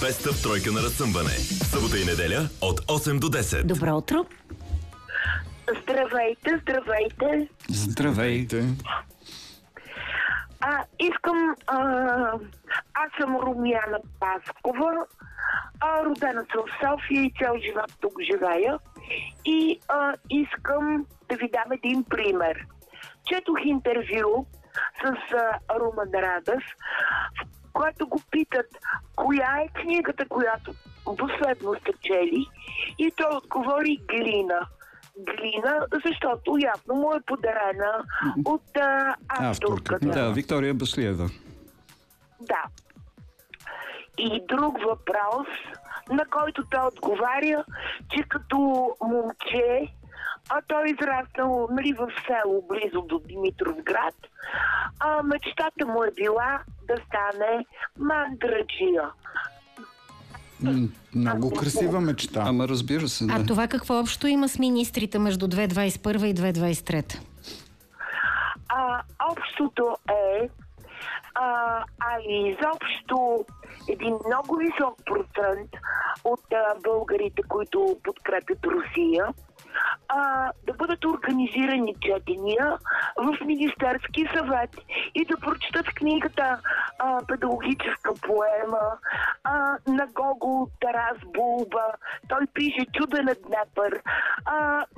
Беста в тройка на разсъмване. Събота и неделя от 8 до 10. Добро утро. Здравейте, здравейте. Здравейте. Аз съм Румяна Паскова, родена съм в София и цял живот тук живея. И искам да ви дам един пример. Четох интервю с Румен Радев, в което го питат коя е книгата, която последно сте чели, и той отговори Глина. Глина, защото явно му е подарена от авторката. Да, Виктория Баслиева. Да. И друг въпрос, на който той отговаря, че като момче, той е израснал в село близо до Димитровград, мечтата му е била да стане мандраджия. Много красива мечта. Ама разбира се, да. А това какво общо има с министрите между 2021 и 2023? Общото е, изобщо един много висок процент от българите, които подкрепят Русия, да бъдат организирани четения в Министерски съвет и да прочитат книгата педагогическа поема на Гогол Тарас Булба. Той пише Чуден Днепър.